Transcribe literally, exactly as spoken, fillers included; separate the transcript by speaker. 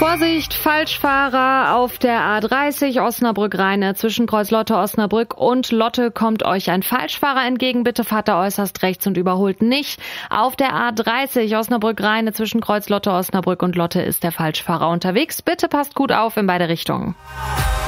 Speaker 1: Vorsicht, Falschfahrer auf der A dreißig Osnabrück-Rheine zwischen Kreuz Lotte, Osnabrück und Lotte kommt euch ein Falschfahrer entgegen. Bitte fahrt da äußerst rechts und überholt nicht. Auf der A dreißig Osnabrück-Rheine zwischen Kreuz Lotte, Osnabrück und Lotte ist der Falschfahrer unterwegs. Bitte passt gut auf in beide Richtungen.